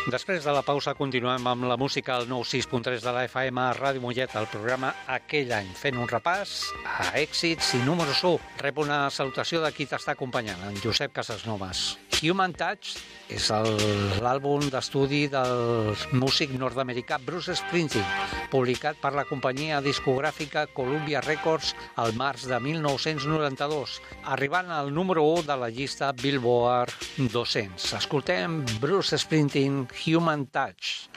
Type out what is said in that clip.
Després de la pausa continuem amb la música al 96.3 de la FM a Ràdio Mollet, el programa Aquell any, fent un repàs a èxits i números 1. Rep una salutació de qui t'està acompanyant, en Josep Casasnovas. Human Touch és l'àlbum d'estudi del músic nord-americà Bruce Springsteen, publicat per la companyia discogràfica Columbia Records al març de 1992, arribant al número 1 de la llista Billboard 200. Escoltem Bruce Springsteen, Human Touch.